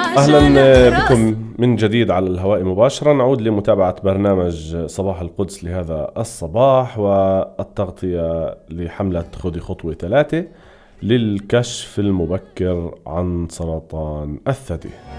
أهلا بكم من جديد على الهواء مباشرة. نعود لمتابعة برنامج صباح القدس لهذا الصباح والتغطية لحملة خذي خطوة 3 للكشف المبكر عن سرطان الثدي.